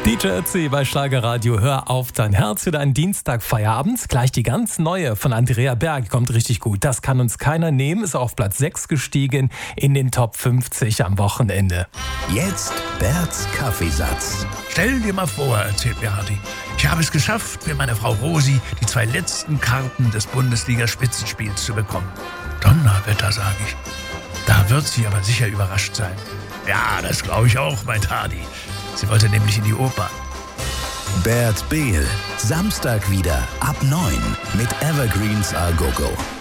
DJ Ötzi bei Schlagerradio. Hör auf dein Herz für deinen Dienstag Feierabend. Gleich die ganz neue von Andrea Berg kommt richtig gut. Das kann uns keiner nehmen. Ist auf Platz 6 gestiegen in den Top 50 am Wochenende. Jetzt Berts Kaffeesatz. Stell dir mal vor, erzählt mir Hardy, ich habe es geschafft, für meine Frau Rosi die 2 letzten Karten des Bundesliga-Spitzenspiels zu bekommen. Donnerwetter, sage ich. Da wird sie aber sicher überrascht sein. Ja, das glaube ich auch, meint Hardy. Sie wollte nämlich in die Oper. Bert Behl, Samstag wieder ab 9 mit Evergreens A Go Go.